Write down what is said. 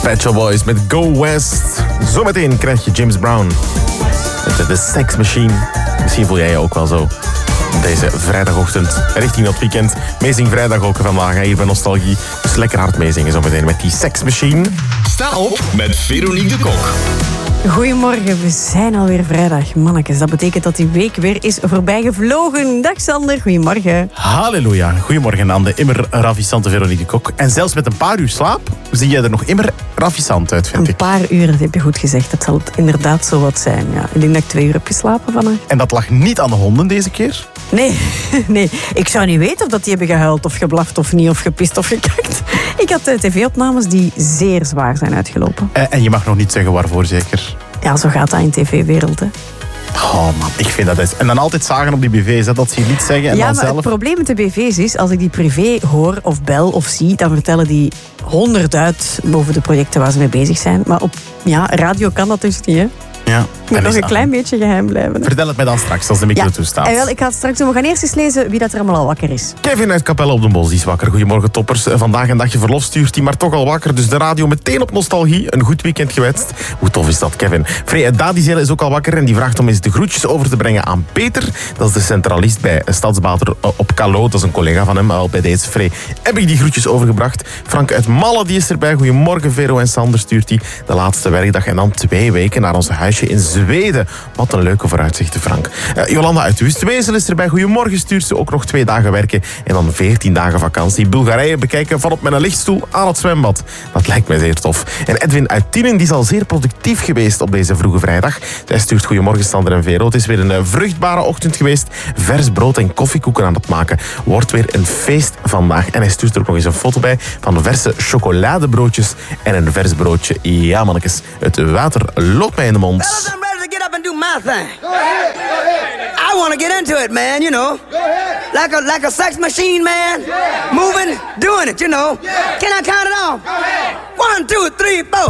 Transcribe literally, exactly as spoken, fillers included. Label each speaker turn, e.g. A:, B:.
A: Pet Shop Boys met Go West. Zometeen krijg je James Brown met de Sex Machine. Misschien voel jij je ook wel zo. Deze vrijdagochtend richting dat weekend. Meezing vrijdag ook vandaag hier bij Nostalgie. Dus lekker hard meezingen zometeen met die Sex Machine.
B: Sta op met Veronique de Kok.
C: Goedemorgen, we zijn alweer vrijdag. Mannetjes, dat betekent dat die week weer is voorbij gevlogen. Dag Sander, goedemorgen.
D: Halleluja, goedemorgen aan de immer ravissante Veronique de Kok. En zelfs met een paar uur slaap zie je er nog immer ravissant uit, vind
C: Een
D: ik.
C: paar uur, dat heb je goed gezegd. Dat zal het inderdaad zo wat zijn. Ja. Ik denk dat ik twee uur heb geslapen vannacht.
D: En dat lag niet aan de honden deze keer?
C: Nee, nee. Ik zou niet weten of dat die hebben gehuild of geblaft of niet, of gepist of gekakt. Ik had uh, tv-opnames die zeer zwaar zijn uitgelopen.
D: En, en je mag nog niet zeggen waarvoor, zeker?
C: Ja, zo gaat dat in de tv-wereld, hè.
D: Oh man, ik vind dat is... En dan altijd zagen op die B V's, hè, dat ze je niet zeggen en
C: ja,
D: dan
C: maar
D: zelf...
C: het probleem met de B V's is, als ik die privé hoor of bel of zie, dan vertellen die honderd uit boven de projecten waar ze mee bezig zijn. Maar op ja, radio kan dat dus niet, hè.
D: Ja.
C: Het moet
D: En
C: nog
D: is
C: een
D: dat-
C: klein beetje geheim blijven. Hè.
D: Vertel het mij dan straks, als de micro
C: Ja,
D: toestaat.
C: en wel, ik ga het straks doen. We gaan eerst eens lezen wie dat er allemaal al wakker is.
A: Kevin uit Capelle op den Bos, die is wakker. Goedemorgen toppers. Vandaag een dagje verlof stuurt hij, maar toch al wakker. Dus de radio meteen op Nostalgie. Een goed weekend gewenst. Hoe tof is dat, Kevin? Frey Dadizelle is ook al wakker en die vraagt om eens de groetjes over te brengen aan Peter. Dat is de centralist bij Stadsbater op Calo. Dat is een collega van hem, al bij deze Frey. Heb ik die groetjes overgebracht. Frank uit Malle, die is erbij. Goedemorgen, Vero en Sander stuurt hij. De laatste werkdag en dan twee weken naar ons huisje in Zweden. Wat een leuke vooruitzichten, Frank. Uh, Jolanda uit Wustwezel is erbij. Goedemorgen, stuurt ze ook nog twee dagen werken en dan veertien dagen vakantie. Bulgarije bekijken van op mijn lichtstoel aan het zwembad. Dat lijkt mij zeer tof. En Edwin uit Tienen, die is al zeer productief geweest op deze vroege vrijdag. Hij stuurt goedemorgen, Sander en Vero. Het is weer een uh, vruchtbare ochtend geweest. Vers brood en koffiekoeken aan het maken. Wordt weer een feest vandaag. En hij stuurt er ook nog eens een foto bij van verse chocoladebroodjes en een vers broodje. Ja, mannetjes, het water loopt mij in de mond.
E: Fellas, I'm ready to get up and do my thing. Go ahead, go ahead. I want to get into it, man, you know. Go ahead. Like a like a sex machine, man. Yeah. Moving, doing it, you know. Yeah. Can I count it off? Go ahead. One, two, three, four.